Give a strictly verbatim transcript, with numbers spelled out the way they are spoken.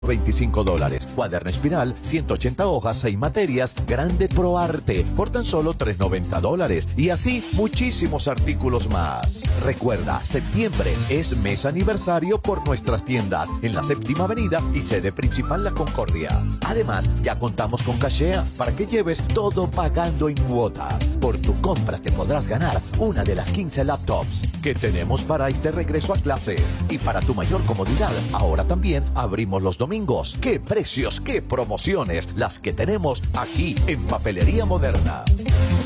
veinticinco dólares. Cuaderno espiral, ciento ochenta hojas, seis materias, grande ProArte, por tan solo tres noventa dólares. Y así, muchísimos artículos más. Recuerda, septiembre es mes aniversario por nuestras tiendas en la Séptima Avenida y sede principal La Concordia. Además, ya contamos con Cachea para que lleves todo pagando en cuotas. Por tu compra te podrás ganar una de las quince laptops que tenemos para este regreso a clases. Y para tu mayor comodidad, ahora también abrimos los domingos. ¡Qué precios, qué promociones las que tenemos aquí en Papelería Moderna!